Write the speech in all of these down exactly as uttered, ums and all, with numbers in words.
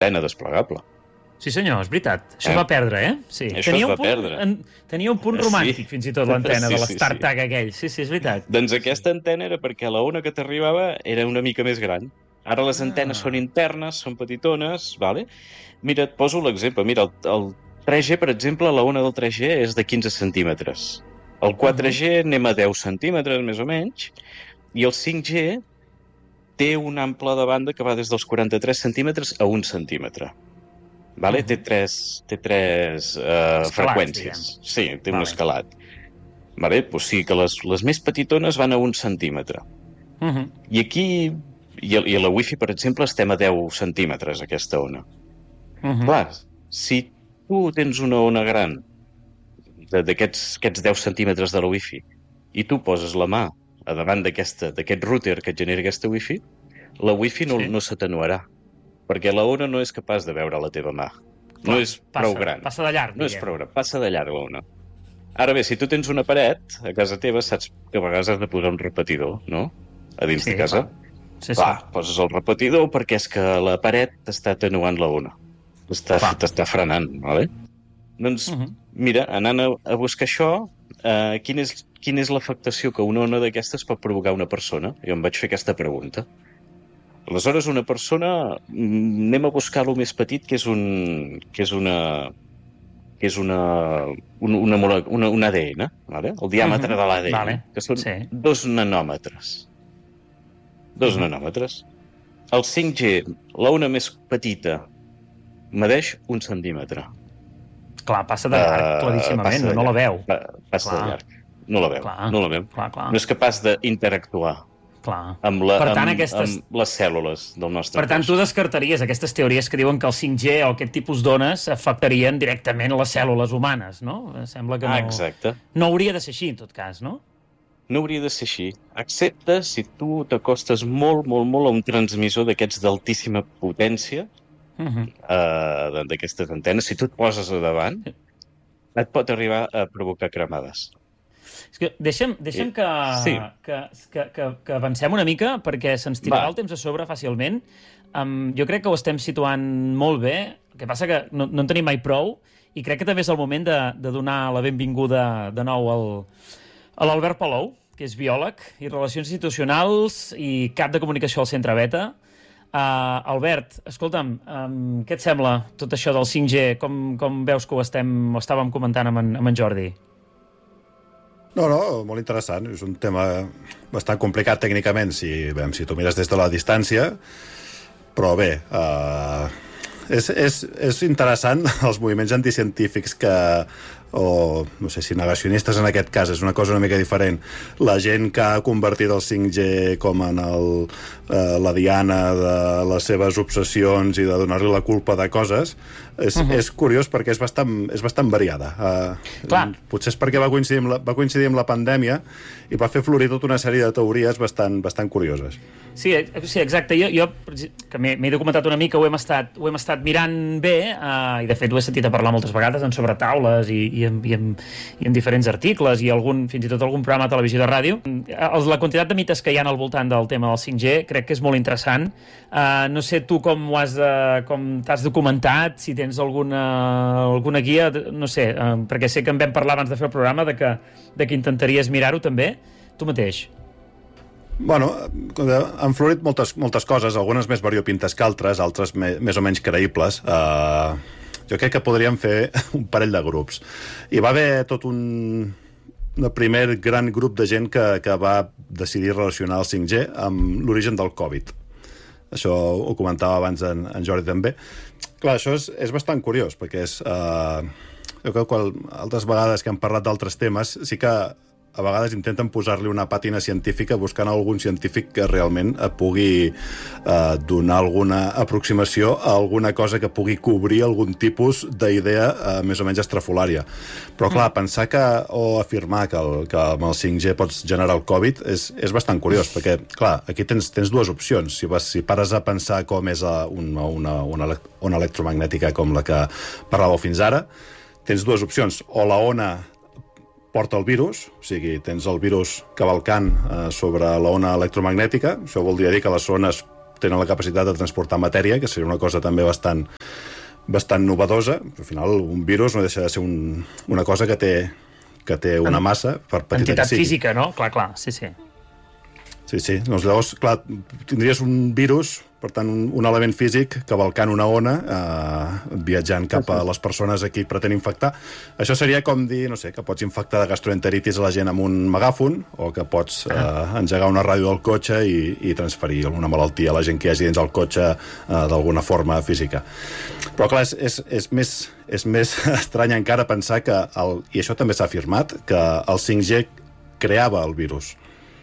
antena desplegable. Sí, senyor, és veritat. Això eh? es va perdre, eh? Sí. Això tenia es va un punt, perdre. En, tenia un punt romàntic, sí. Fins i tot, l'antena sí, de l'Startac sí, sí. aquell. Sí, sí, és veritat. Doncs aquesta antena era perquè la ona que t'arribava era una mica més gran. Ara les antenes ah. són internes, són petitones, vale? Mira, et poso l'exemple. Mira, el, el tres G, per exemple, la ona del tres G és de quinze centímetres. El quatre G uh-huh. anem a deu centímetres, més o menys, i el cinc G té un ample de banda que va des dels quaranta-tres centímetres a un centímetre. Vale? Uh-huh. Té tres, té tres uh, freqüències. Diguem. Sí, té vale. un escalat. Vale? Pues sí, que les, les més petitones van a un centímetre. Uh-huh. I aquí, i a, i a la Wi-Fi, per exemple, estem a deu centímetres, aquesta ona. Uh-huh. Clar, si tu tens una ona gran d'aquests aquests deu centímetres de la Wi-Fi i tu poses la mà a davant d'aquest router que et genera aquesta Wi-Fi, la Wi-Fi no, sí. no s'atenuarà. Perquè la ona no és capaç de veure la teva mà. Clar, no és passa, prou gran. Passa de llarg, No és prou gran, passa de llarg la ona. Ara bé, si tu tens una paret a casa teva, saps que a vegades has de posar un repetidor, no? A dins sí, de casa. Sí, clar, sí. poses el repetidor perquè és que la paret t'està atenuant la ona. T'està frenant, vale? Doncs, uh-huh. mira, anant a, a buscar això, eh, quina és, quina és l'afectació que una ona d'aquestes pot provocar a una persona? Jo em vaig fer aquesta pregunta. Aleshores, una persona, anem a buscar el més petit, que és un, que és una, que és una, una, una, una un A D N, vale? El diàmetre uh-huh. de l'A D N, vale. que són sí. dos nanòmetres. Dos uh-huh. nanòmetres. El cinc G, la ona més petita, medeix un centímetre. Clar, passa de llarg, uh, claríssimament, no, no la veu. Pa, passa clar. de llarg, no la veu. Clar. No la veu. Clar, clar. No és capaç d'interactuar. Clar. Amb, la, per tant, amb, aquestes... amb les cèl·lules del nostre Per tant, cos. tu descartaries aquestes teories que diuen que el cinc G o aquest tipus d'ones afectarien directament les cèl·lules humanes, no? Sembla que no... Ah, exacte. No hauria de ser així, en tot cas, no? No hauria de ser així, excepte si tu t'acostes molt, molt, molt a un transmissor d'aquests d'altíssima potència, uh-huh. uh, d'aquestes antenes. Si tu et poses a davant, et pot arribar a provocar cremades. És que deixa'm, deixa'm que, sí. que, que, que, que avancem una mica perquè se'ns tirarà Va. el temps a sobre fàcilment. Um, jo crec que ho estem situant molt bé, el que passa que no, no en tenim mai prou i crec que també és el moment de, de donar la benvinguda de nou al, a l'Albert Palou, que és biòleg i relacions institucionals i cap de comunicació al Centre Beta. Uh, Albert, escolta'm, um, què et sembla tot això del cinc G? Com, com veus que ho, estem, ho estàvem comentant amb en, amb en Jordi? No, no, molt interessant. És un tema bastant complicat tècnicament, si, bé, si tu mires des de la distància, però bé, eh, és, és, és interessant els moviments anticientífics que, o no sé si negacionistes en aquest cas, és una cosa una mica diferent. La gent que ha convertit el cinc G com en el, eh, la diana de les seves obsessions i de donar-li la culpa de coses, és, uh-huh. és curiós perquè és bastant, és bastant variada. Uh, potser és perquè va coincidir, amb la, va coincidir amb la pandèmia i va fer florir tota una sèrie de teories bastant, bastant curioses. Sí, sí, exacte. Jo, jo que m'he documentat una mica, ho hem estat, ho hem estat mirant bé, uh, i de fet ho he sentit a parlar moltes vegades en sobretaules i, i, en, i, en, i en diferents articles i algun, fins i tot algun programa de televisió de ràdio. La quantitat de mites que hi ha al voltant del tema del cinc G crec que és molt interessant. Uh, no sé tu com ho has de, com t'has documentat, si tens alguna, alguna guia, no sé, uh, perquè sé que en vam parlar abans de fer el programa de que, de que intentaries mirar-ho també, tu mateix. Bueno, han florit moltes, moltes coses, algunes més variopintes que altres, altres me, més o menys creïbles. Uh, jo crec que podríem fer un parell de grups. Hi va haver tot un, un primer gran grup de gent que, que va decidir relacionar el cinc G amb l'origen del Covid. Això ho comentava abans en, en Jordi també. Clar, això és, és bastant curiós, perquè és... Uh, jo crec que altres vegades que hem parlat d'altres temes, sí que a vegades intenten posar-li una pàtina científica buscant algun científic que realment pugui eh, donar alguna aproximació a alguna cosa que pugui cobrir algun tipus d'idea eh, més o menys estrafolària. Però clar, pensar que, o afirmar que, el, que amb el cinc G pots generar el Covid és, és bastant curiós, perquè clar, aquí tens, tens dues opcions. Si, vas, si pares a pensar com és una, una, una, ona electromagnètica com la que parlàveu fins ara, tens dues opcions. O la ona porta el virus, o sigui, tens el virus cavalcant eh, sobre la ona electromagnètica, això vol dir que les ones tenen la capacitat de transportar matèria, que seria una cosa també bastant, bastant novedosa. Al final, un virus no deixa de ser un, una cosa que té, que té una massa, per petita entitat que sigui. Física, no? Clar, clar, sí, sí. Sí, sí. Doncs llavors, clar, tindries un virus, per tant, un, un element físic cavalcant una ona, eh, viatjant cap a les persones a qui pretén infectar. Això seria com dir, no sé, que pots infectar de gastroenteritis a la gent amb un megàfon, o que pots eh, engegar una ràdio del cotxe i, i transferir alguna malaltia a la gent que hi hagi dins el cotxe eh, d'alguna forma física. Però, clar, és, és, és, més, és més estrany encara pensar que, el, i això també s'ha afirmat, que el cinc G creava el virus.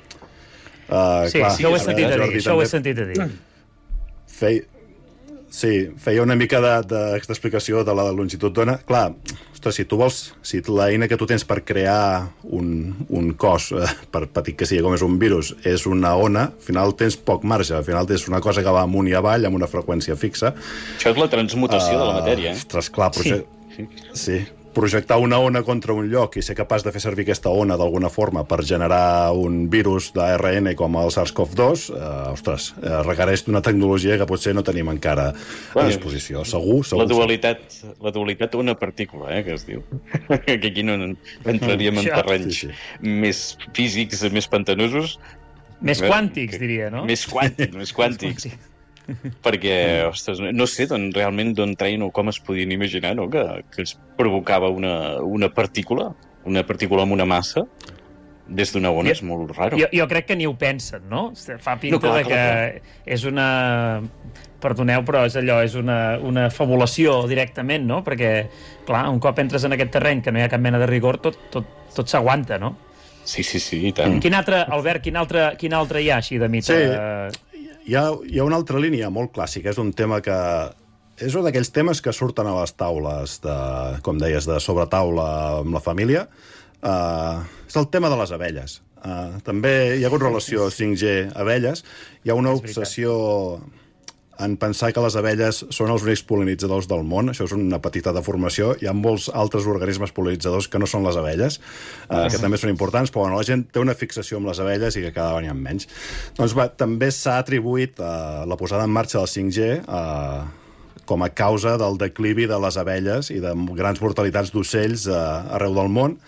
Uh, sí, clar, sí, això ho he sentit a dir, això ho he sentit a dir. Fei... Sí, feia una mica d'explicació de, de la longitud d'ona. Clar, ostres, si tu vols, si l'eina que tu tens per crear un, un cos, eh, per petit que sigui com és un virus, és una ona, al final tens poc marge, al final és una cosa que va amunt i avall amb una freqüència fixa. Això és la transmutació uh, de la matèria. Eh? Ostres, clar, proje... sí. sí. projectar una ona contra un lloc i ser capaç de fer servir aquesta ona d'alguna forma per generar un virus d'A R N com el SARS-CoV dos, eh, ostres, eh, requereix una tecnologia que potser no tenim encara bueno, a disposició. Segur, segur. La dualitat, la dualitat una partícula, eh, que es diu. Que aquí no entraríem en terrenys sí, sí. més físics, més pantanosos. Més quàntics, diria, no? Més quàntics, més quàntics. Perquè, ostres, no sé d'on realment d'on treien o com es podien imaginar, no? que, que es provocava una, una partícula, una partícula amb una massa des d'una ona, és molt raro. Jo, jo crec que ni ho pensen, no? Fa pinta no, clar, de que clar, clar. és una... Perdoneu, però és allò, és una, una fabulació directament, no? Perquè, clar, un cop entres en aquest terreny que no hi ha cap mena de rigor, tot, tot, tot s'aguanta, no? Sí, sí, sí, i tant. Quin altre, Albert, quin altre, quin altre hi ha així de mite? Sí. Hi ha, hi ha una altra línia molt clàssica, és un tema que... És un d'aquells temes que surten a les taules, de, com deies, de sobretaula amb la família. Uh, és el tema de les abelles. Uh, també hi ha hagut relació cinc G abelles. Hi ha una obsessió en pensar que les abelles són els únics pol·linitzadors del món. Això és una petita deformació. Hi ha molts altres organismes pol·linitzadors que no són les abelles, eh, que també són importants, però bueno, la gent té una fixació amb les abelles i que cada vegada n'hi ha menys. Doncs va, també s'ha atribuït eh, la posada en marxa del cinc G eh, com a causa del declivi de les abelles i de grans mortalitats d'ocells eh, arreu del món,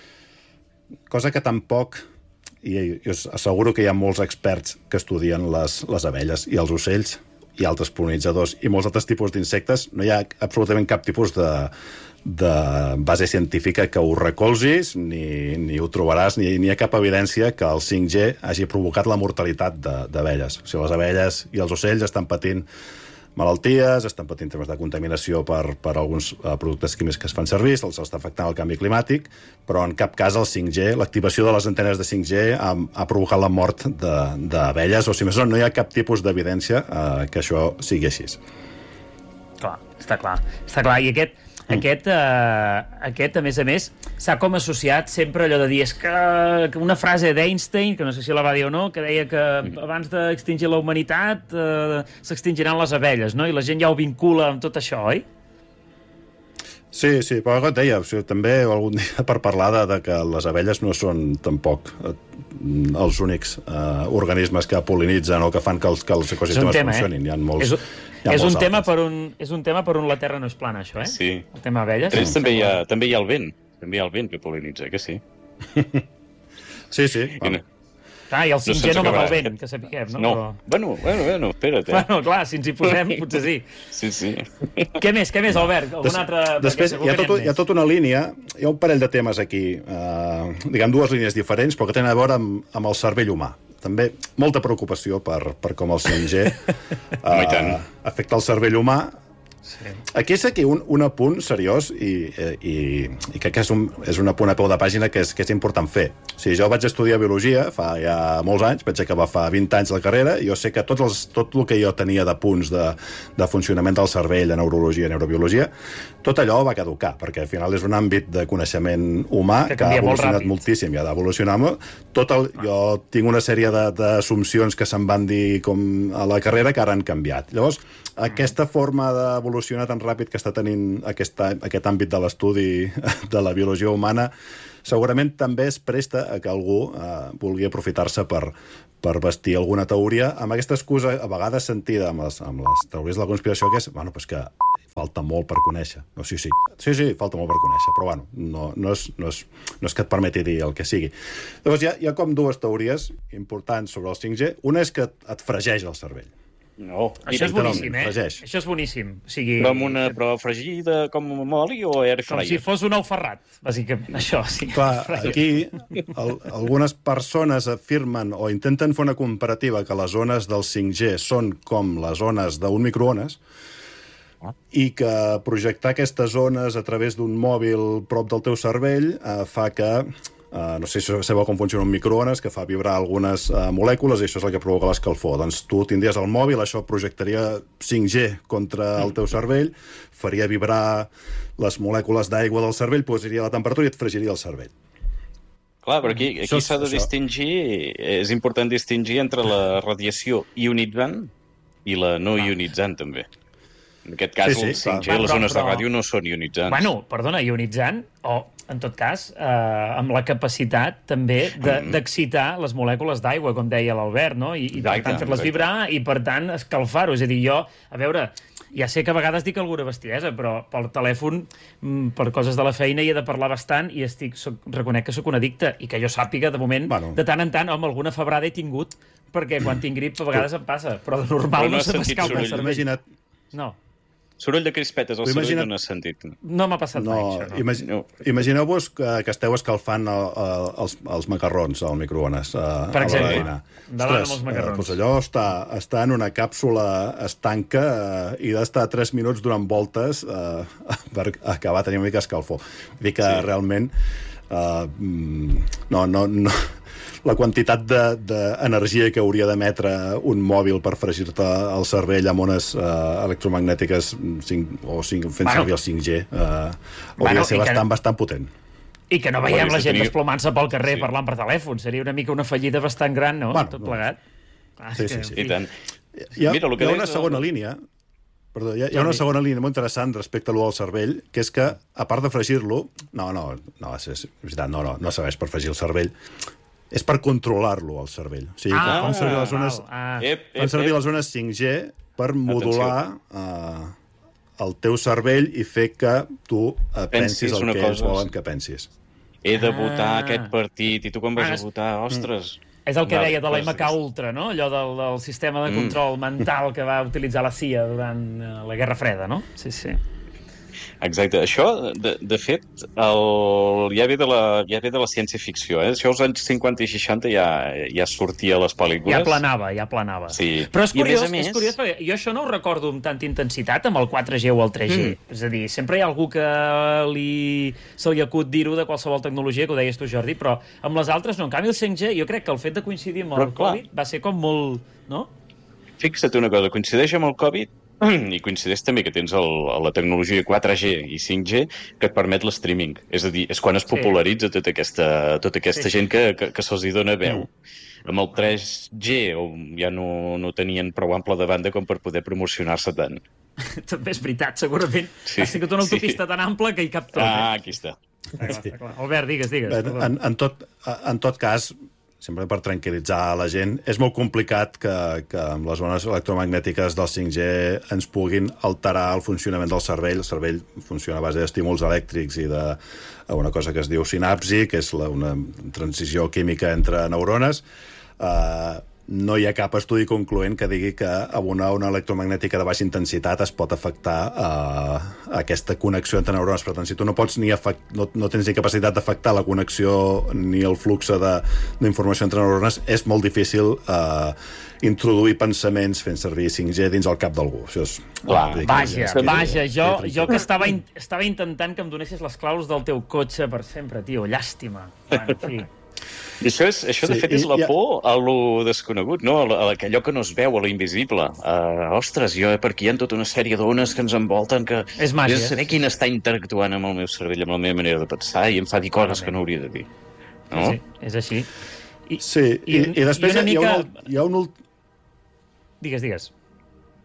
cosa que tampoc... I jo us asseguro que hi ha molts experts que estudien les, les abelles i els ocells i altres pol·linitzadors i molts altres tipus d'insectes. No hi ha absolutament cap tipus de, de base científica que ho recolzis, ni, ni ho trobaràs, ni, ni hi ha cap evidència que el cinc G hagi provocat la mortalitat d'abelles. O sigui, les abelles i els ocells estan patint malalties, estan patint temes de contaminació per, per alguns uh, productes químics que es fan servir, se'ls està afectant el canvi climàtic, però en cap cas el cinc G, l'activació de les antenes de cinc G ha, ha provocat la mort d'abelles, o si més no, no hi ha cap tipus d'evidència uh, que això sigui així. Clar, està clar. Està clar, i aquest... Mm. Aquest, uh, aquest, a més a més, s'ha com associat sempre allò de dir és que, que una frase d'Einstein, que no sé si la va dir o no, que deia que abans d'extingir la humanitat uh, s'extingiran les abelles, no? I la gent ja ho vincula amb tot això, oi? Sí, sí, però com et deia, o sigui, també algun dia per parlar de, de que les abelles no són tampoc eh, els únics eh, organismes que pol·linitzen o que fan que els, que els ecosistemes tema, funcionin. Eh? Hi ha molts, és, hi ha és, molts un tema per un, és un tema per on la Terra no és plana, això, eh? Sí. El tema abelles. Sí. També, hi ha, també hi ha el vent. També hi ha el vent que pol·linitza, que sí? Sí, sí. I, clar, i el cinc G no, no va pel vent, que sapiguem, no? No. Però... Bueno, bueno, bueno, espera't. Eh? Bueno, clar, si ens hi posem, potser sí. Sí, sí. Què més, què més, Albert? Algun Des, altre... Després, hi ha, tot, hi ha tota una línia, hi ha un parell de temes aquí, eh, diguem, dues línies diferents, però que tenen a veure amb, amb el cervell humà. També molta preocupació per, per com el cinc G eh, afecta el cervell humà. Sí. Aquí és aquí un, un apunt seriós i, i, i crec que és un, és un apunt a peu de pàgina que és, que és important fer. O sigui, jo vaig estudiar biologia fa ja molts anys, vaig acabar fa vint anys la carrera, i jo sé que tots els, tot el que jo tenia de punts de, de funcionament del cervell, de neurologia, neurobiologia, tot allò va caducar, perquè al final és un àmbit de coneixement humà que, que ha evolucionat molt moltíssim i ha d'evolucionar molt. Tot el, jo tinc una sèrie d'assumpcions que se'n van dir com a la carrera que ara han canviat. Llavors, aquesta forma d'evolucionar tan ràpid que està tenint aquesta, aquest àmbit de l'estudi de la biologia humana segurament també es presta a que algú eh, vulgui aprofitar-se per, per vestir alguna teoria amb aquesta excusa, a vegades sentida amb les, amb les teories de la conspiració, que és, bueno, pues que falta molt per conèixer. No, sí, sí, sí, sí, falta molt per conèixer, però bueno, no, no, és, no, és, no és que et permeti dir el que sigui. Llavors hi ha, hi ha com dues teories importants sobre el cinc G. Una és que et fregeix el cervell. No, això és boníssim, eh? Fregeix. Això és boníssim. O sigui... Però amb una prova fregida com amb oli o air fryer? Com si fos un ou ferrat, bàsicament. Això, sí. Clar, aquí el, algunes persones afirmen o intenten fer una comparativa que les zones del cinc G són com les zones d'un microones i que projectar aquestes zones a través d'un mòbil prop del teu cervell eh, fa que... Uh, no sé si sabeu com funciona un microones, que fa vibrar algunes uh, molècules i això és el que provoca l'escalfor. Doncs tu tindries el mòbil, això projectaria cinc G contra el teu cervell, faria vibrar les molècules d'aigua del cervell, posaria la temperatura i et fregiria el cervell. Clar, però aquí, aquí s'ha de distingir, és important distingir entre la radiació ionitzant i la no ionitzant, també. En aquest cas, sí, sí, el cinc G, les zones però... de ràdio no són ionitzants. Bueno, perdona, ionitzant, o, en tot cas, eh, amb la capacitat també d'excitar de, les molècules d'aigua, com deia l'Albert, no? I, i per tant fer-les vibrar i, per tant, escalfar-ho. És a dir, jo, a veure, ja sé que a vegades dic alguna bestiesa, però pel telèfon, per coses de la feina, hi he de parlar bastant i estic, soc, reconec que sóc un addicte i que jo sàpiga, de moment, bueno. de tant en tant, home, alguna febrada he tingut, perquè quan tinc grip a vegades em passa, però de normal però no, no se m'escalfa el cervell. Imagina't... No. Soroll de crispetes al cervell no n'has sentit. No m'ha passat no, mai, això. No. Imagi no. Imagineu-vos que, que esteu escalfant el, el, els, els macarrons al microones. A, per exemple, davant amb els macarrons. Eh, doncs allò està, està en una càpsula estanca eh, i d'estar tres minuts donant voltes eh, per acabar tenint una mica escalfor. Vull dir que sí. realment eh, no, no, no, la quantitat d'energia de, que hauria d'emetre un mòbil per fregir-te el cervell amb ones uh, electromagnètiques cinc, o cinc, fent bueno. servir el cinc G uh, hauria bueno, de ser bastant, que... bastant potent. I que no veiem bueno, la gent tenia... desplomant-se pel carrer sí. parlant per telèfon. Seria una mica una fallida bastant gran, no? Bueno, Tot plegat. Ah, sí, sí, sí. I tant. Hi ha, Mira, hi ha una segona el... línia Perdó, hi ha, hi ha una segona línia molt interessant respecte a l'u del cervell, que és que, a part de fregir-lo, no, no, no, és, és veritat, no, no, no serveix per fregir el cervell, és per controlar-lo, el cervell. O sigui, ah, fan servir les zones, ah, ep, ep, fan servir les zones cinc G per modular uh, el teu cervell i fer que tu uh, pensis, pensis el que ells volen que pensis. He de votar ah. aquest partit, i tu quan vas ah, a votar, ostres... És el que vale, deia de la M K Ultra, no? Allò del, del sistema de control mm. mental que va utilitzar la C I A durant la Guerra Freda, no? Sí, sí. Exacte. Això, de, de fet, el, ja, ve de la, ja ve de la ciència-ficció. Eh? Això als anys cinquanta i seixanta ja, ja sortia a les pel·lícules. Ja planava, ja planava. Sí. Però és curiós, a més a més... és curiós perquè jo això no ho recordo amb tanta intensitat amb el quatre G o el tres G. Mm. És a dir, sempre hi ha algú que li, se li acut dir-ho de qualsevol tecnologia, que ho deies tu, Jordi, però amb les altres no. En canvi, el cinc G, jo crec que el fet de coincidir amb el però, Covid va ser com molt... No? Fixa't una cosa, coincideix amb el Covid i coincideix també que tens el, la tecnologia quatre G i cinc G que et permet l'streaming. És a dir, és quan es popularitza tota aquesta, tota aquesta sí. gent que, que, que se'ls dona veu. Mm. Amb el tres G ja no, no tenien prou ample de banda com per poder promocionar-se tant. També és veritat, segurament. Sí. Ha sigut una autopista sí. tan ampla que hi cap tot. Ah, aquí està. Està clar, està clar. Albert, digues, digues. En, en, en, tot, en tot cas, sempre per tranquil·litzar la gent, és molt complicat que, que amb les ones electromagnètiques del cinc G ens puguin alterar el funcionament del cervell. El cervell funciona a base d'estímuls elèctrics i de una cosa que es diu sinapsi, que és la, una transició química entre neurones. Uh, no hi ha cap estudi concloent que digui que amb una ona electromagnètica de baixa intensitat es pot afectar uh, aquesta connexió entre neurones. Per tant, si tu no pots ni afect... no, no tens ni capacitat d'afectar la connexió ni el flux d'informació entre neurones, és molt difícil uh, introduir pensaments fent servir cinc G dins el cap d'algú. Això és... Clar, vaja, que, vaja, jo, jo que estava, in, estava intentant que em donessis les claus del teu cotxe per sempre, tio, llàstima. Bueno, en fi. I això, és, això de sí, fet, és la por a lo desconegut, no? A, a allò que no es veu, a lo invisible. Uh, ostres, jo per aquí hi ha tota una sèrie d'ones que ens envolten, que és màgia. És saber quin està interactuant amb el meu cervell, amb la meva manera de pensar, i em fa dir coses que no hauria de dir. No? Sí, és així. I, sí, i, i, i després i mica... hi ha un... Hi ha un ult... Digues, digues.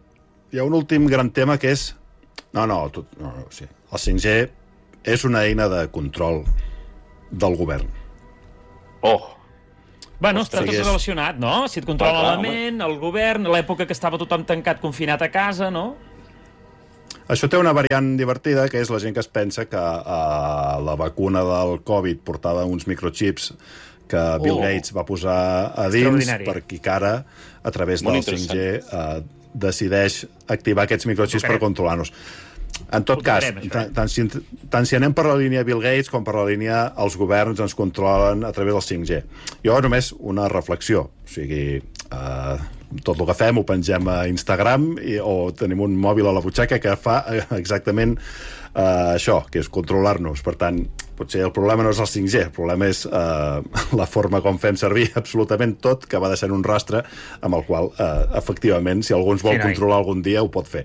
hi ha un últim gran tema que és... No, no, tot, no, no sí. El cinc G és una eina de control del govern. Oh! Bueno, està tot relacionat, no? Si et controla la ment, el govern, l'època que estava tothom tancat, confinat a casa, no? Això té una variant divertida, que és la gent que es pensa que uh, la vacuna del Covid portava uns microchips que Bill oh. Gates va posar a dins perquè cara, a través del cinc G, uh, decideix activar aquests microchips per controlar-nos. En tot cas, tant, tant, si, tant si anem per la línia Bill Gates com per la línia els governs ens controlen a través del cinc G. Jo només una reflexió, o sigui, uh, tot el que fem ho pengem a Instagram i, o tenim un mòbil a la butxaca que fa exactament uh, això, que és controlar-nos. Per tant, potser el problema no és el cinc G, el problema és uh, la forma com fem servir absolutament tot, que va deixant un rastre amb el qual, uh, efectivament, si algú ens vol sí, controlar algun dia, ho pot fer.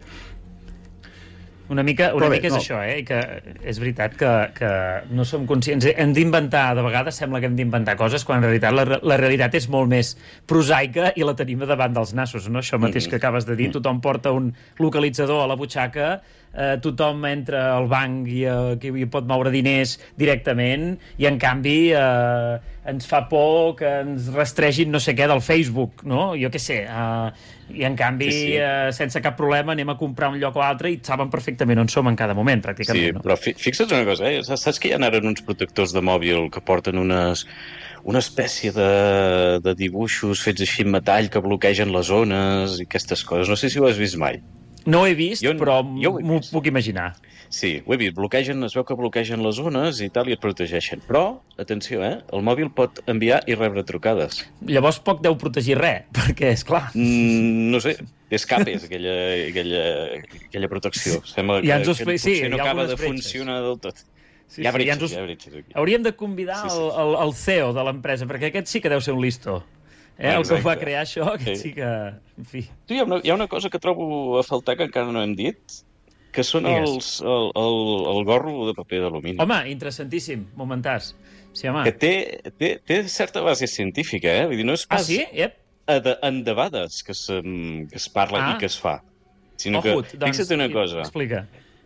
Una mica, una bé, mica és no. això, eh? Que és veritat que, que no som conscients. Hem d'inventar, de vegades sembla que hem d'inventar coses, quan en realitat la, la realitat és molt més prosaica i la tenim davant dels nassos, no? Això mateix que acabes de dir, tothom porta un localitzador a la butxaca, eh, tothom entra al banc i, eh, que hi pot moure diners directament, i en canvi eh, ens fa por que ens rastregin no sé què del Facebook, no? Jo què sé, eh, i en canvi, sí, sí. Eh, sense cap problema, anem a comprar un lloc o altre i saben perfectament on som en cada moment, pràcticament. Sí, no? Però fixa't una cosa, eh? Saps que hi ha ara uns protectors de mòbil que porten unes, una espècie de, de dibuixos fets així en metall que bloquegen les zones i aquestes coses? No sé si ho has vist mai. No ho he vist, jo, però m'ho puc imaginar. Sí, ho he vist. Bloquegen, es veu que bloquegen les zones i tal, i et protegeixen. Però, atenció, eh? El mòbil pot enviar i rebre trucades. Llavors poc deu protegir res, perquè, esclar... Mm, no sé, escapes aquella, aquella, aquella protecció. Sembla que, ja que potser sí, no acaba de bretxes. funcionar del tot. Sí, hi ha bretxes, sí, hi ha bretxes aquí. Hauríem de convidar sí, sí. El, el, el C E O de l'empresa, perquè aquest sí que deu ser un listo. Eh, el que va crear això, que sí, sí que... En fi. Tu, hi, ha una, hi ha una cosa que trobo a faltar que encara no hem dit, que són els, el, el, el gorro de paper d'alumini. Home, interessantíssim, momentàs. Sí, home. Que té, té, té certa base científica, eh? Vull dir, no és pas ah, sí? Yep. endebades que, se, que es parla ah. i que es fa. Sinó Ohut, que, doncs, fixa't una cosa. Explica.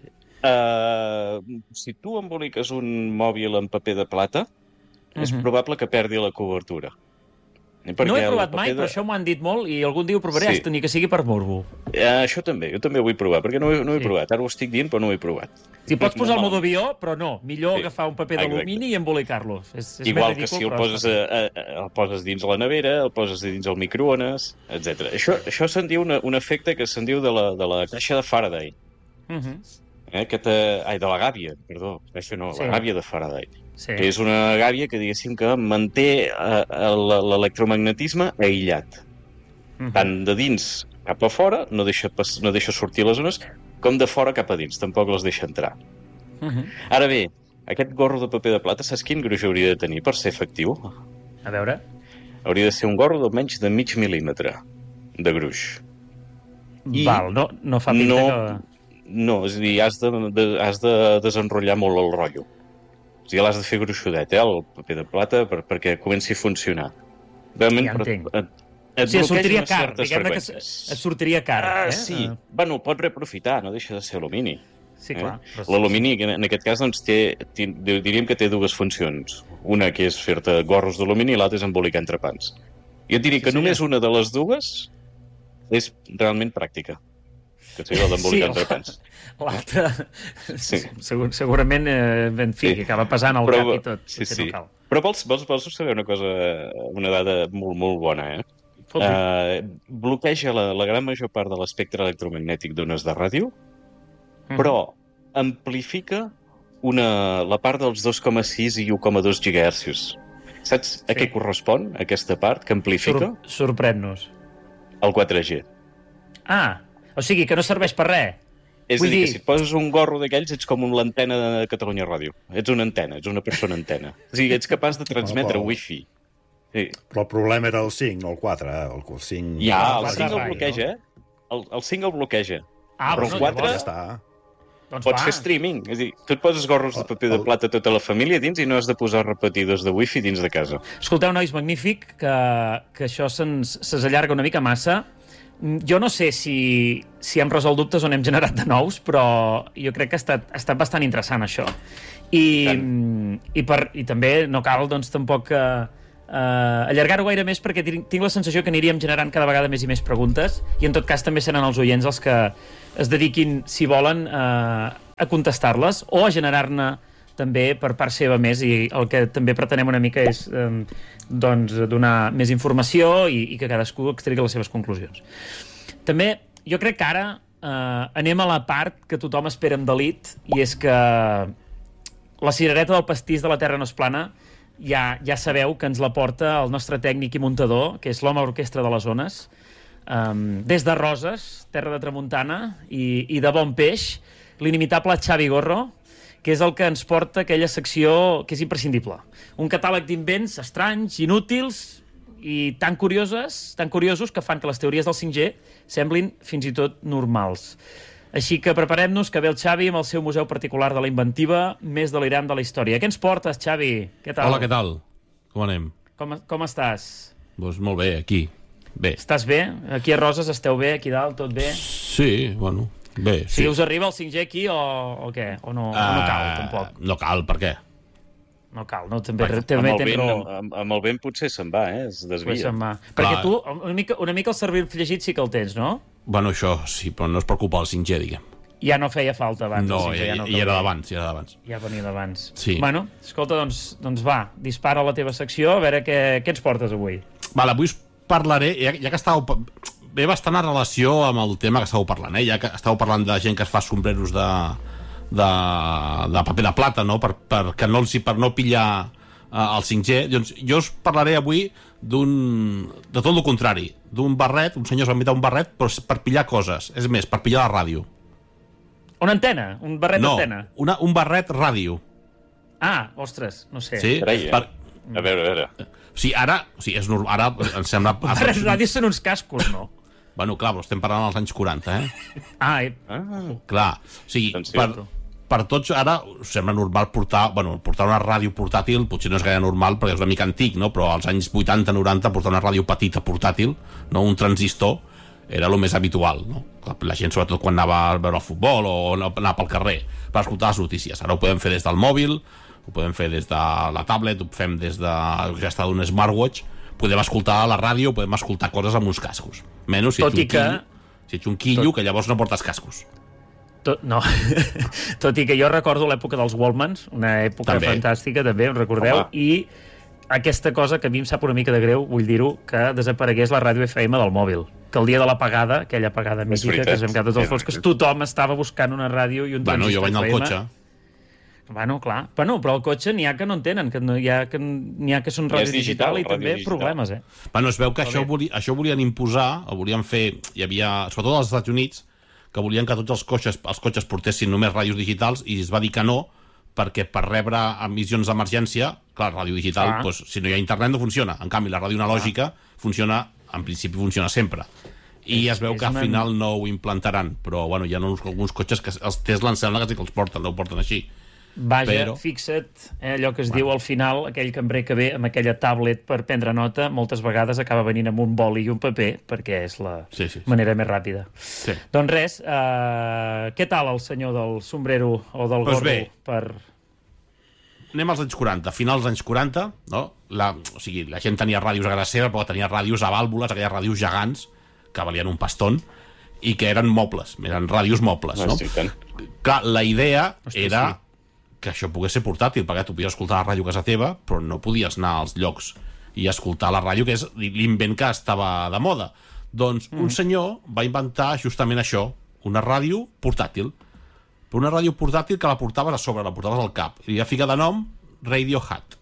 Uh, si tu emboliques un mòbil en paper de plata, uh-huh. és probable que perdi la cobertura. No he provat mai, de... però això m'ho han dit molt i algun dia ho provaré, sí. ni que sigui per morbo. Uh, això també, jo també ho vull provar, perquè no, no ho he sí. provat. Ara ho estic dient, però no ho he provat. Si pots posar el modo avió, però no. Millor sí. agafar un paper d'alumini i embolicar-lo. És, és Igual que si el poses, a, a, el poses dins la nevera, el poses dins el microones, etcètera. Això, això se'n diu una, un efecte que se'n diu de la, de la caixa de Faraday. Uh-huh. eh, que te... Ai, de la gàbia, perdó. Això no, sí. la gàbia de Faraday. Sí. Que és una gàbia que, diguéssim, que manté uh, l'electromagnetisme aïllat. Uh-huh. Tant de dins cap a fora, no deixa, pas, no deixa sortir les zones, com de fora cap a dins, tampoc les deixa entrar. Uh-huh. Ara bé, aquest gorro de paper de plata, saps quin gruix hauria de tenir per ser efectiu? A veure... Hauria de ser un gorro d'almenys de mig mil·límetre de gruix. I Val, no, no fa pinta no, que... No, és a dir, has de, de, has de desenrotllar molt el rotllo. O sigui, l'has de fer gruixudet, eh, el paper de plata, per, perquè comenci a funcionar. Realment, ja entenc. Et, et o sigui, sortiria car, diguem-ne que et sortiria car. Ah, eh? sí. Uh... Bueno, pot reaprofitar, no deixa de ser alumini. Sí, clar. Eh? L'alumini, en aquest cas, doncs, té, té, diríem que té dues funcions. Una, que és fer-te gorros d'alumini, i l'altra és embolicar entrepans. Jo et diria que sí, només sí. una de les dues és realment pràctica. Que sigui el d'embolicar sí, entrepans. L'altra, sí. Segur, segurament, eh, en fi, sí. que acaba pesant al Però, cap i tot. Sí, sí. No cal. Però vols, vols, vols saber una cosa, una dada molt, molt bona, eh? Uh, bloqueja la, la gran major part de l'espectre electromagnètic d'ones de ràdio, mm. però amplifica una, la part dels dos coma sis i u coma dos gigahertzs. Saps sí. a què correspon, aquesta part que amplifica? Sor Sorprèn-nos. El quatre G. Ah, o sigui, que no serveix per res. És Vull a dir, dir que si et poses un gorro d'aquells ets com l'antena de Catalunya Ràdio. Ets una antena, ets una persona antena. O sigui, ets capaç de transmetre oh, oh. wifi. Sí. Però el problema era el cinc, no el quatre. Eh? El cinc... Ja, el, el cinc el bloqueja, eh? El, el cinc el bloqueja. Ah, però el no, quatre... Ja està. Doncs pots va. fer streaming. És a dir, tu et poses gorros de paper de plata a tota la família dins i no has de posar repetidors de wifi dins de casa. Escolteu, nois, magnífic, que, que això se'ns allarga una mica massa. Jo no sé si, si hem resolt dubtes o n'hem generat de nous, però jo crec que ha estat, ha estat bastant interessant, això. I, i, per, i també no cal, doncs, tampoc uh, uh, allargar-ho gaire més, perquè tinc la sensació que aniríem generant cada vegada més i més preguntes, i en tot cas també seran els oients els que es dediquin, si volen, uh, a contestar-les o a generar-ne també per part seva més, i el que també pretenem una mica és eh, doncs, donar més informació i, i que cadascú extregui les seves conclusions. També jo crec que ara eh, anem a la part que tothom espera amb delit, i és que la cirereta del pastís de La Terra no és plana ja, ja sabeu que ens la porta el nostre tècnic i muntador, que és l'home orquestra de les ones, um, des de Roses, terra de tramuntana i, i de bon peix, l'inimitable Xavi Gorro, que és el que ens porta aquella secció que és imprescindible. Un catàleg d'invents estranys, inútils i tan curioses, tan curiosos que fan que les teories del cinc G semblin fins i tot normals. Així que preparem-nos, que ve el Xavi amb el seu museu particular de la inventiva més delirant de la història. Què ens portes, Xavi? Què tal? Hola, què tal? Com anem? Com, com estàs? Doncs molt bé, aquí. Bé. Estàs bé? Aquí a Roses esteu bé? Aquí dalt, tot bé? Sí, bueno... Bé, sí. Si us arriba el cinc G aquí o, o què? O no, uh, o no cal, tampoc? No cal, per què? No cal, no? També, bueno, també amb, el tens vent, amb, amb el vent potser se'n va, eh? Es desvia. Se'n va. Perquè tu, una mica, una mica el servir fregit sí que el tens, no? Bueno, això sí, però no es preocupa el cinc G, diguem. Ja no feia falta abans. No, el cinc G, ja, ja no ja era d'abans, ja era d'abans. Ja venia d'abans. Sí. Bueno, escolta, doncs, doncs va, dispara la teva secció, a veure què, què ens portes avui. Vale, avui us parlaré, ja, ja que estàveu... Ve bastant a relació amb el tema que estàveu parlant, eh? Ja que estàveu parlant de gent que es fa sombreros de, de, de paper de plata, no? Per, per, que no, els, per no pillar uh, el cinc G. Doncs jo us parlaré avui d'un... de tot el contrari, d'un barret, un senyor es va inventar un barret però per pillar coses, és més, per pillar la ràdio. Una antena? Un barret no, d'antena? No, un barret ràdio. Ah, ostres, no sé. Sí? Carai, eh? Per... A veure, a veure. O sigui, ara, o sigui, és normal, ara em sembla... Barrets ràdio són uns cascos, no? Bueno, clar, però estem parlant dels anys quaranta, eh? Ah, eh? Ah. Clar, o sigui, Doncs sí. per, per tots ara us sembla normal portar, bueno, portar una ràdio portàtil, potser no és gaire normal perquè és una mica antic, no? Però als anys vuitanta noranta portar una ràdio petita portàtil, no? Un transistor, era el més habitual, no? La gent, sobretot quan anava a veure el futbol o anava pel carrer per escoltar les notícies. Ara ho podem fer des del mòbil, ho podem fer des de la tablet, ho fem des de, ja està, d'un smartwatch, podem escoltar la ràdio, podem escoltar coses amb uns cascos. Menys si ets un quillo, si ets un quillo tot... que llavors no portes cascos. Tot, no. Tot i que jo recordo l'època dels Walkmans, una època també. Fantàstica, també, em recordeu, home. I aquesta cosa que a mi em sap una mica de greu, vull dir-ho, que desaparegués la ràdio F M del mòbil. Que el dia de l'apagada, aquella apagada mítica, que es vam quedar tots els foscs, tothom estava buscant una ràdio i un bueno, transistor jo vaig anar al cotxe. Bueno, clar. Bueno, però el cotxe n'hi ha que no en tenen, que n'hi ha, que, ha que són ràdio ja digital, digital i també digital. Problemes, eh? Bueno, es veu que això, voli, això volien imposar, o volien fer... Hi havia, sobretot als Estats Units, que volien que tots els cotxes, els cotxes portessin només ràdios digitals, i es va dir que no, perquè per rebre emissions d'emergència, clar, ràdio digital, ah. doncs, si no hi ha internet no funciona. En canvi, la ràdio analògica ah. funciona, en principi funciona sempre. I es veu que al final no ho implantaran, però bueno, hi ha uns, alguns cotxes que els Tesla em sembla que sí que els porten, no ho porten així. Vaja, però... fixa't, eh, allò que es bueno. diu al final, aquell cambrer que ve amb aquella tablet per prendre nota, moltes vegades acaba venint amb un boli i un paper, perquè és la sí, sí, sí. manera més ràpida. Sí. Doncs res, eh, què tal el senyor del sombrero o del pues gorro? Bé. Per... Anem als anys quaranta, finals dels anys quaranta, no? La, o sigui, la gent tenia ràdios a casa seva, però tenia ràdios a vàlvules, aquelles ràdios gegants, que valien un pastón, i que eren mobles, eren ràdios mobles, no? Sí, clar, la idea Hosti, era... Sí. que això pogués ser portàtil, perquè tu podies escoltar la ràdio a casa teva, però no podies anar als llocs i escoltar la ràdio, que és l'invent que estava de moda. Doncs mm. un senyor va inventar justament això, una ràdio portàtil. Però una ràdio portàtil que la portaves a sobre, la portaves al cap. I ja fica de nom Radiohead.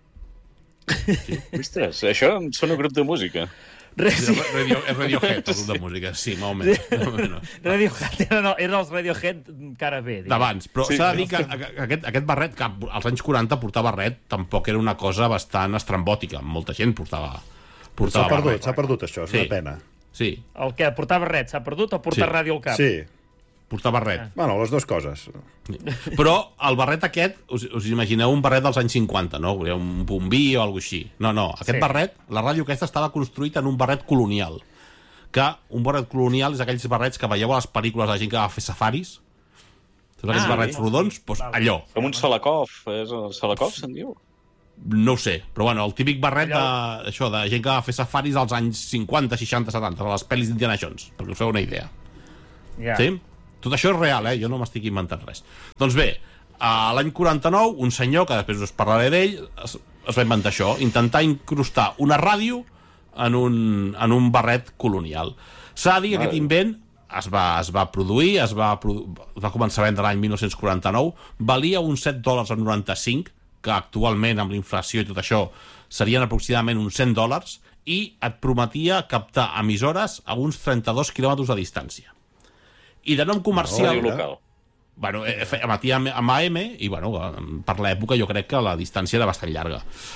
Sí. Ostres, això em sona un grup de música. Sí. Radio, Radiohead, el grup de música, sí, molt menys. Sí. Radiohead, eren, eren els Radiohead cara bé. D'abans, però s'ha sí, de dir que aquest, aquest barret, que als anys quaranta portar barret, tampoc era una cosa bastant estrambòtica. Molta gent portava, portava s'ha perdut, barret. S'ha perdut, això, és sí. una pena. Sí. El què, portar barret s'ha perdut o portar sí. ràdio al cap? Sí. Portar barret. Ah. Bueno, les dues coses. Però el barret aquest, us, us imagineu un barret dels anys cinquanta, no? Un bombí o alguna així. No, no, aquest sí. barret, la ràdio aquesta estava construït en un barret colonial, que un barret colonial és aquells barrets que veieu a les pel·lícules de la gent que va fer safaris. Tots aquells ah, barrets rodons, doncs allò. Com un Salakov, és el Salakov, se'n diu? No ho sé, però bueno, el típic barret de, això, de gent que va fer safaris als anys cinquanta, seixanta, setanta, a les pel·lis d'Indiana Jones, perquè us feu una idea. Yeah. Sí? Tot això és real, eh? Jo no m'estic inventant res. Doncs bé, a l'any quaranta-nou, un senyor, que després us parlaré d'ell, es, es va inventar això, intentar incrustar una ràdio en un, en un barret colonial. S'ha de dir que aquest invent es va, es va produir, es va, es va començar a vendre l'any mil nou-cents quaranta-nou, valia uns set dòlars amb noranta-cinc, que actualment, amb l'inflació i tot això, serien aproximadament uns cent dòlars, i et prometia captar emissores a uns trenta-dos quilòmetres de distància. I de nom comercial... No, local. Bueno, emetia amb A M i, bueno, per l'època jo crec que la distància era bastant llarga.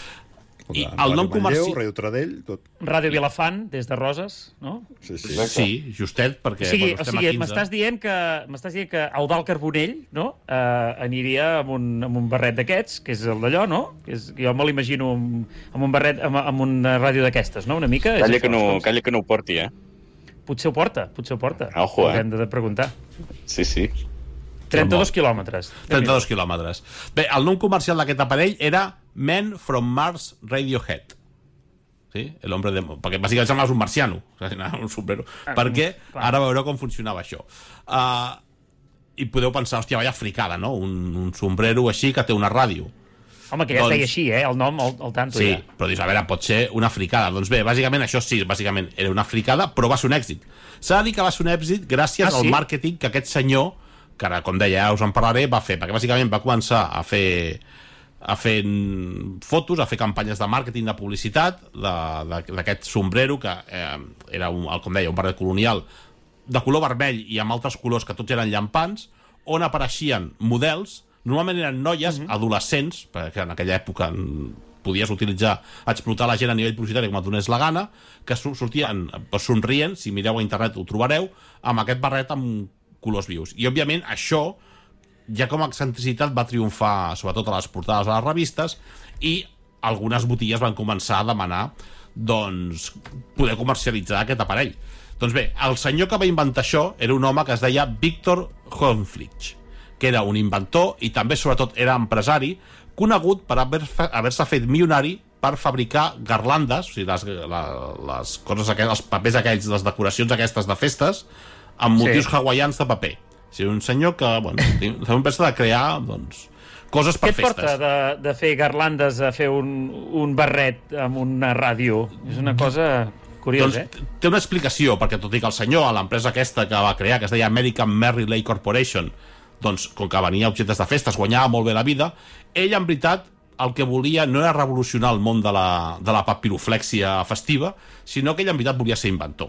I el nom comercial... Ràdio Tradell, tot. Ràdio Vilafant, des de Roses, no? Sí, sí. Sí, justet, perquè... O sigui, bueno, o sigui m'estàs dient que m'estàs dient que Eudald Carbonell, no?, eh, aniria amb un, amb un barret d'aquests, que és el d'allò, no? Que és, jo me l'imagino amb, amb un barret, amb, amb una ràdio d'aquestes, no?, una mica. Calla que no, calla que no ho porti, eh? Potser ho porta, potser ho porta. Ojo, eh? Hem de preguntar. Sí, sí. trenta-dos quilòmetres. trenta-dos quilòmetres. Bé, el nom comercial d'aquest aparell era Man from Mars Radiohead. Sí? El hombre de... Perquè bàsicament semblava un marciano, un sombrero. Ah, perquè ara veureu com funcionava això. Uh, I podeu pensar, hòstia, vaya fricada, no? Un, un sombrero així que té una ràdio. Home, que ja doncs... es deia així, eh? El nom, el, el tanto, sí, ja. Sí, però dius, a veure, pot ser una fricada. Doncs bé, bàsicament això sí, bàsicament era una fricada, però va ser un èxit. S'ha de dir que va ser un èxit gràcies ah, sí? al màrqueting que aquest senyor, que ara, com deia, ja us en parlaré, va fer, perquè bàsicament va començar a fer a fer fotos, a fer campanyes de màrqueting, de publicitat d'aquest sombrero, que eh, era, un, com deia, un barret colonial de color vermell i amb altres colors que tots eren llampants, on apareixien models, normalment eren noies, uh-huh. adolescents, perquè en aquella època podies utilitzar, explotar la gent a nivell publicitari com et donés la gana, que sortien somrient, si mireu a internet ho trobareu, amb aquest barret amb colors vius. I, òbviament, això, ja com a excentricitat, va triomfar, sobretot a les portades de les revistes, i algunes botigues van començar a demanar, doncs, poder comercialitzar aquest aparell. Doncs bé, el senyor que va inventar això era un home que es deia Victor Hornflich, que era un inventor i també, sobretot, era empresari, conegut per haver-se haver fet milionari per fabricar garlandes, o sigui, les, la, les coses aquelles, els papers aquells, les decoracions aquestes de festes, amb motius sí. hawaians de paper. O sigui, un senyor que, bueno, s'ha pensa de crear, doncs, coses per festes. Què et porta de, de fer garlandes a fer un, un barret amb una ràdio? És una cosa curiosa, doncs, eh? Té una explicació, perquè tot i que el senyor, a l'empresa aquesta que va crear, que es deia American Merry Lake Corporation, doncs, com que venia objectes de festes, guanyava molt bé la vida, ell, en veritat, el que volia no era revolucionar el món de la, de la papiroflèxia festiva, sinó que ell, en veritat, volia ser inventor.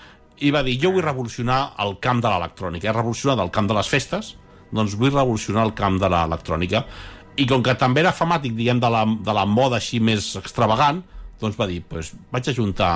I va dir, jo vull revolucionar el camp de l'electrònica. He revolucionat el camp de les festes, doncs vull revolucionar el camp de l'electrònica. I com que també era famàtic, diguem, de la, de la moda així més extravagant, doncs va dir, pues, vaig ajuntar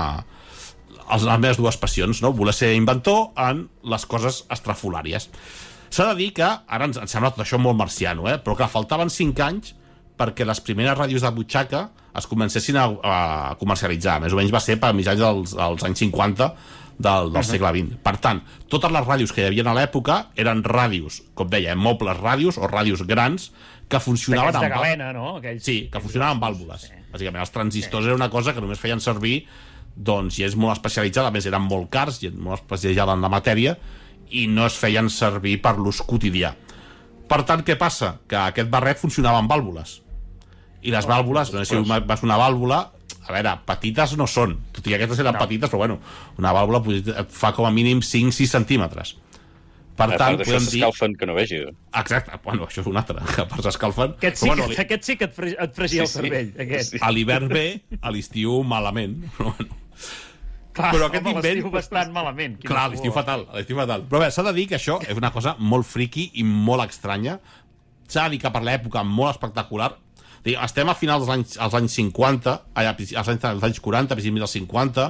les meves dues passions, no? Voler ser inventor en les coses estrafolàries. S'ha de dir que, ara ens, ens sembla tot això molt marciano, eh? Però que faltaven cinc anys perquè les primeres ràdios de butxaca es comencessin a, a comercialitzar. Més o menys va ser per mitjans dels, dels anys cinquanta del, del uh-huh. segle vint. Per tant, totes les ràdios que hi havia a l'època eren ràdios, com deia, mobles ràdios o ràdios grans que funcionaven amb... de galena, no? Aquells... Sí, que funcionaven amb vàlvules. Sí. Bàsicament, els transistors sí. era una cosa que només feien servir, doncs, i és molt especialitzada, a més eren molt cars i molt especialitzada en la matèria, i no es feien servir per l'ús quotidià. Per tant, què passa? Que aquest barret funcionava amb vàlvules. I les vàlvules, no sé si vas una vàlvula, a veure, petites no són, tot i que aquestes eren no. petites, però bueno, una vàlvula et fa com a mínim cinc sis centímetres. Per a tant, part d'això s'escalfen que no vegi. Exacte, bueno, això és un altre, que a part s'escalfen. Aquest sí, bueno, que, aquest sí que et, fre... et fregia sí, el cervell, sí. aquest. Sí. A l'hivern bé, a l'estiu malament. Bueno. Clar, però aquest home, invent... l'estiu bastant malament. Clar, l'estiu fatal, l'estiu fatal. Però bé, s'ha de dir que això és una cosa molt friqui i molt estranya. S'ha de dir que per l'època molt espectacular. Estem a finals dels anys, als anys cinquanta, als anys, als anys quaranta, a principis dels cinquanta,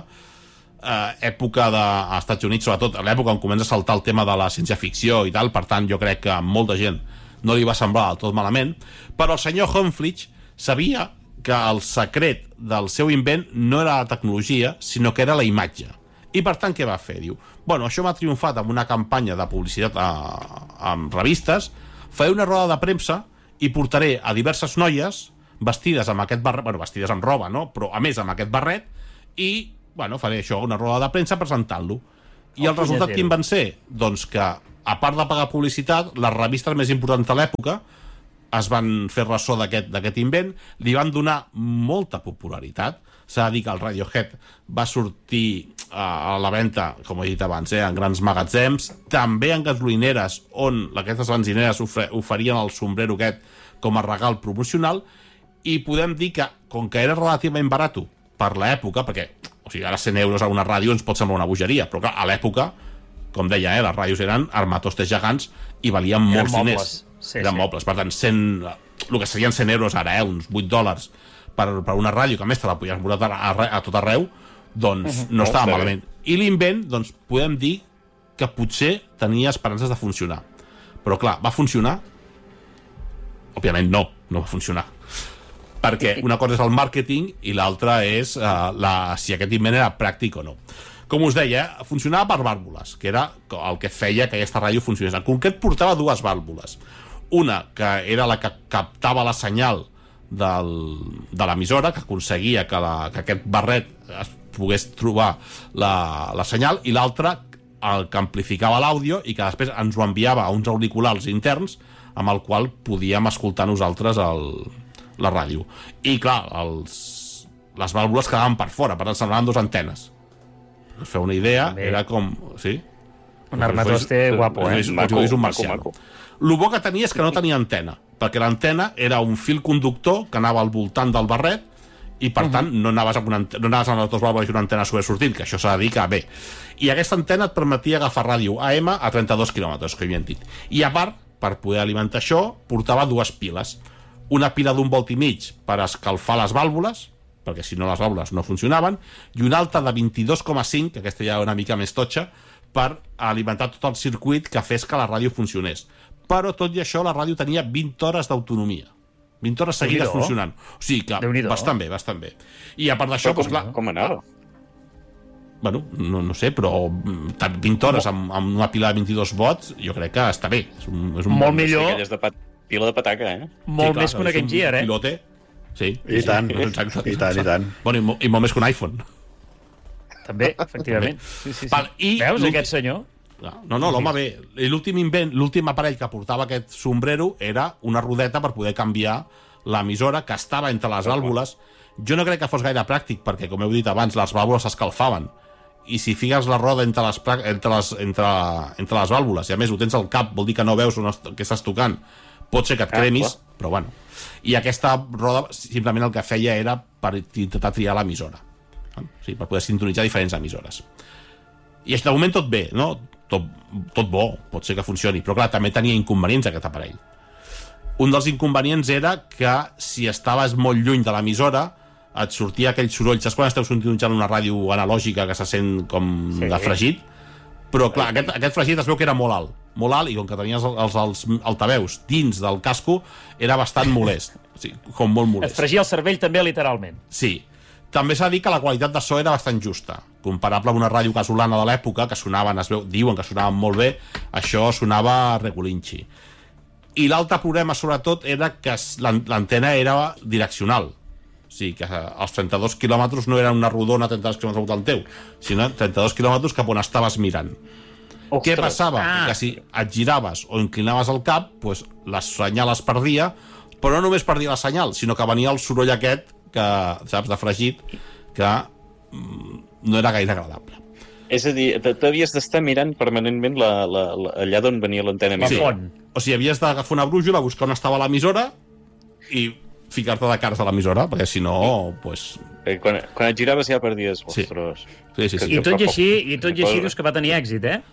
eh, època dels Estats Units, sobretot, a l'època on comença a saltar el tema de la ciència-ficció i tal, per tant, jo crec que a molta gent no li va semblar del tot malament, però el senyor Hornflich sabia que el secret del seu invent no era la tecnologia, sinó que era la imatge. I per tant, què va fer? Diu, bueno, això m'ha triomfat amb una campanya de publicitat a, amb revistes, faré una roda de premsa i portaré a diverses noies vestides amb aquest barret, bueno, vestides amb roba, no? Però a més amb aquest barret, i, bueno, faré això, una roda de premsa presentant-lo. I el resultat quin van ser? Doncs que, a part de pagar publicitat, les revistes més importants de l'època es van fer ressò d'aquest invent, li van donar molta popularitat. S'ha de dir que el Radiohead va sortir a la venda, com he dit abans, eh, en grans magatzems, també en gasolineres, on aquestes benzineres oferien el sombrero aquest com a regal promocional, i podem dir que, com que era relativament barat per l'època, perquè o sigui, ara cent euros a una ràdio ens pot semblar una bogeria, però clar, a l'època, com deia, eh, les ràdios eren armatostes gegants i valien molts diners. Sí, eren sí. mobles, per tant, cent, el que serien cent euros ara, eh, uns vuit dòlars per, per una ràdio, que a més te la podies veure a, a, a tot arreu, doncs uh -huh. no estava malament. I l'invent, doncs, podem dir que potser tenia esperances de funcionar. Però clar, va funcionar? Òbviament no, no va funcionar. Perquè una cosa és el màrqueting i l'altra és uh, la, si aquest invent era pràctic o no. Com us deia, funcionava per vàlvules, que era el que feia que aquesta ràdio funcionés. En concret, portava dues vàlvules. Una, que era la que captava la senyal del, de l'emissora, que aconseguia que, la, que aquest barret es pogués trobar la, la senyal, i l'altra, el que amplificava l'àudio i que després ens ho enviava a uns auriculars interns amb el qual podíem escoltar nosaltres el, la ràdio. I clar, els, les vàlvules quedaven per fora, per tant semblaven dues antenes. Us feu una idea, també era com... Sí? Un armatoste guapo, eh? Maco, un marciano. Maco, maco. El bo que tenia és que no tenia antena, perquè l'antena era un fil conductor que anava al voltant del barret i, per uh -huh. tant, no anaves amb, una, no anaves amb les dues vàlvules i una antena sobresortint, que això s'ha de dir que bé. I aquesta antena et permetia agafar ràdio A M a trenta-dos quilòmetres, que havien dit. I, a part, per poder alimentar això, portava dues piles. Una pila d'un volt i mig per escalfar les vàlvules, perquè si no les vàlvules no funcionaven, i una altra de vint-i-dos coma cinc, que aquesta ja era una mica més totxa, per alimentar tot el circuit que fes que la ràdio funcionés. Però, tot i això, la ràdio tenia vint hores d'autonomia. vint hores seguides funcionant. O sigui que bastant bé, bastant bé. I a part d'això, doncs clar... Com anava? Bueno, no, no sé, però vint hores amb, amb una pila de vint-i-dos watts, jo crec que està bé. És un, és un molt millor... Aquelles de pat... pila de pataca, eh? Molt sí, clar, més que una Game Gear, eh? Pilote. Sí. I sí, tant, exacte. I tant, i tant. Bueno, i, mo i molt més que un iPhone. També, efectivament. Sí, sí, sí. Val, i veus aquest senyor? No, no, l'home bé. L'últim invent, l'últim aparell que portava aquest sombrero era una rodeta per poder canviar l'emissora, que estava entre les vàlvules. Jo no crec que fos gaire pràctic, perquè, com heu dit abans, les vàlvules s'escalfaven. I si figues la roda entre les, entre, les, entre, entre les vàlvules, i a més ho tens al cap, vol dir que no veus on què estàs tocant, pot ser que et cremis, ah, però bueno. I aquesta roda simplement el que feia era per intentar triar l'emissora. O sigui, per poder sintonitzar diferents emissores. I de moment tot bé, no? Tot, tot bo, pot ser que funcioni, però clar, també tenia inconvenients aquest aparell. Un dels inconvenients era que si estaves molt lluny de l'emissora et sortia aquell soroll, saps quan esteu sintonitzant una ràdio analògica que se sent com sí, de fregit? Però clar, aquest, aquest fregit es veu que era molt alt, molt alt, i com que tenies els, els altaveus dins del casco, era bastant molest, o sigui, com molt molest. Et fregia el cervell també, literalment. Sí. També s'ha de dir que la qualitat de so era bastant justa, comparable a una ràdio casolana de l'època, que sonaven, es veu, diuen que sonaven molt bé, això sonava regulinxi. I l'altre problema, sobretot, era que l'antena era direccional. O sigui, que els trenta-dos quilòmetres no eren una rodona a trenta-dos quilòmetres al voltant teu, sinó trenta-dos quilòmetres cap on estaves mirant. Ostres. Què passava? Ah. Que si et giraves o inclinaves el cap, doncs la senyal es perdia, però no només perdia la senyal, sinó que venia el soroll aquest, que, saps, de fregit, que mm, no era gaire agradable. És a dir, t'havies d'estar mirant permanentment la, la, la, allà d'on venia l'antena. Sí. O sigui, havies d'agafar una brújula, buscar on estava l'emissora i ficar-te de cares a l'emissora, perquè si no, pues... Quan, quan et giraves ja perdies. Sí. Sí, sí, sí. I tot i així, i tot i així dius que va tenir èxit, eh?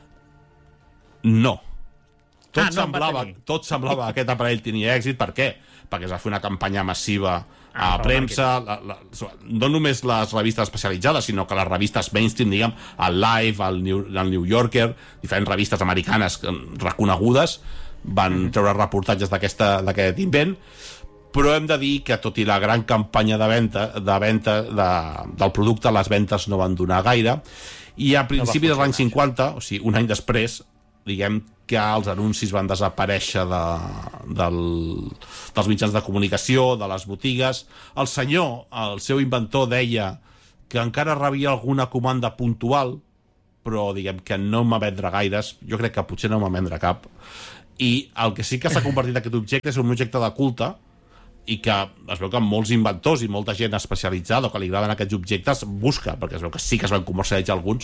No. Tot, ah, no semblava, tot semblava que aquest aparell tenia èxit. Per què? Perquè es va fer una campanya massiva a ah, premsa, la, la, no només les revistes especialitzades, sinó que les revistes mainstream, diguem, el Live, el New, el New Yorker, diferents revistes americanes reconegudes, van mm -hmm. treure reportatges d'aquest invent, però hem de dir que, tot i la gran campanya de venda, de venda de, del producte, les ventes no van donar gaire, I a principi dels anys cinquanta, o sigui, un any després, diguem que els anuncis van desaparèixer de, del, dels mitjans de comunicació, de les botigues. El senyor, el seu inventor, deia que encara rebia alguna comanda puntual, però diguem que no m'ha vendre gaires, jo crec que potser no m'ha vendre cap. I el que sí que s'ha convertit aquest objecte és un objecte de culte, i que es veu que molts inventors i molta gent especialitzada o que li agraden aquests objectes busca, perquè es veu que sí que es van comercialitzar alguns,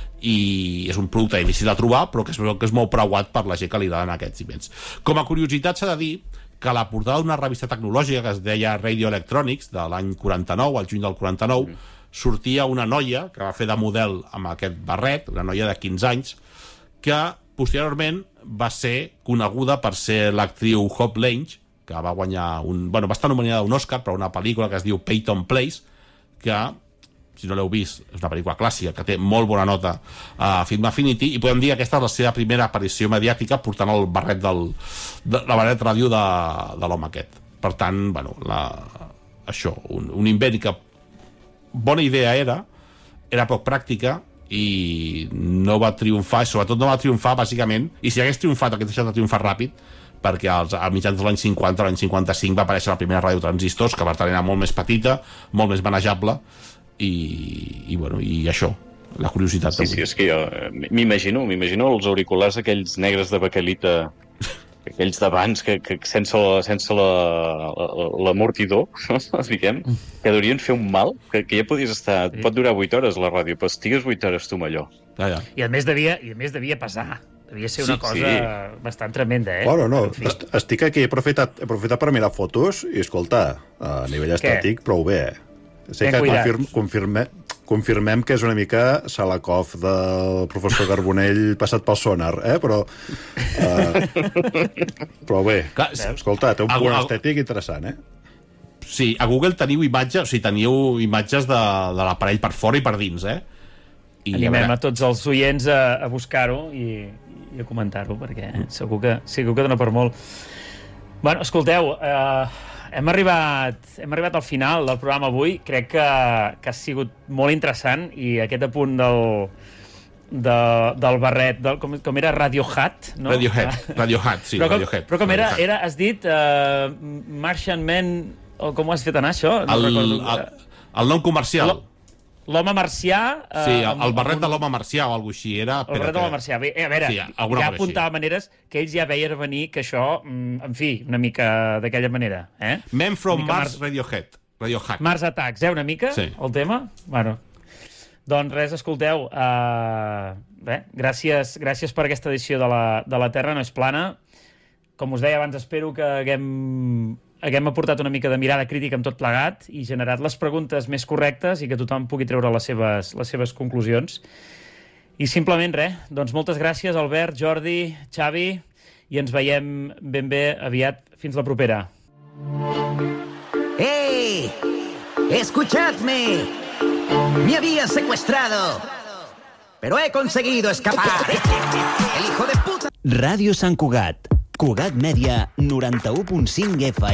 i és un producte difícil de trobar, però que es veu que és molt preuat per la gent que li agraden aquests invents. Com a curiositat s'ha de dir que la portada d'una revista tecnològica que es deia Radio Electronics, de l'any quaranta-nou, al juny del quaranta-nou, sortia una noia que va fer de model amb aquest barret, una noia de quinze anys, que posteriorment va ser coneguda per ser l'actriu Hope Lange, que va guanyar un... Bueno, va estar nominada un Oscar per una pel·lícula que es diu Peyton Place, que, si no l'heu vist, és una pel·lícula clàssica que té molt bona nota a Film Affinity, i podem dir que aquesta és la seva primera aparició mediàtica portant el barret del... De, la barret ràdio de, de l'home aquest. Per tant, bueno, la, això, un, un invent que bona idea era, era poc pràctica, i no va triomfar, i sobretot no va triomfar, bàsicament, i si hagués triomfat, hagués deixat de triomfar ràpid, perquè als, a mitjans de l'any cinquanta, l'any cinquanta-cinc va aparèixer la primera ràdio transistors, que per tant era molt més petita, molt més manejable, i, i, bueno, i això, la curiositat. Sí, sí, és que jo m'imagino, m'imagino els auriculars aquells negres de baquelita, aquells d'abans, que, que sense, la, sense l'amortidor, la, diguem, que deurien fer un mal, que, que ja podies estar... Sí. Pot durar vuit hores la ràdio, però estigues vuit hores tu amb allò. Ah, ja. I a més devia, i a més devia pesar. Devia ser una sí, cosa sí. bastant tremenda, eh? Bueno, no, est estic aquí, he aprofitat, he aprofitat per mirar fotos i, escolta, a nivell estètic, Què? prou bé, eh? Sé que confirm, confirme, confirmem que és una mica Salakoff del professor Carbonell passat pel sonar, eh? Però, uh, però bé, Clar, escolta, té un punt estètic interessant, eh? Sí, a Google teniu imatges, o sigui, teniu imatges de, de l'aparell per fora i per dins, eh? I animem a, a tots els oients a, a buscar-ho i, i a comentar-ho, perquè mm. segur, que, segur que dona per molt. Bueno, escolteu, eh, hem, arribat, hem arribat al final del programa avui. Crec que, que ha sigut molt interessant, i aquest apunt del, de, del barret, del, com, com era Radiohead, no? Radiohead, Radiohead, sí, però com, Radiohead. Però com era, Radiohead. era has dit uh, Martian Man, o com ho has fet anar, això? No el, recordo. El, el nom comercial. El, L'home marcià... Eh, sí, el, el barret un... de l'home marcià o alguna cosa així era... El barret que... de l'home marcià. Bé, a veure, sí, ja apuntava així. Maneres que ells ja veien venir que això, en fi, una mica d'aquella manera. Eh? Men from Mars, Mars Radiohead. Radiohead. Mars Attacks, eh, una mica, sí. El tema? Bueno, doncs res, escolteu, uh, bé, gràcies, gràcies per aquesta edició de la, de la Terra no és plana. Com us deia abans, espero que haguem... haguem aportat una mica de mirada crítica amb tot plegat i generat les preguntes més correctes i que tothom pugui treure les seves, les seves conclusions. I simplement res, doncs moltes gràcies, Albert, Jordi, Xavi, i ens veiem ben bé aviat. Fins la propera. ¡Hey! ¡Escuchadme! Me habían secuestrado, pero he conseguido escapar. El hijo de puta... Ràdio Sant Cugat. Cugat Mèdia, noranta-u punt cinc F M.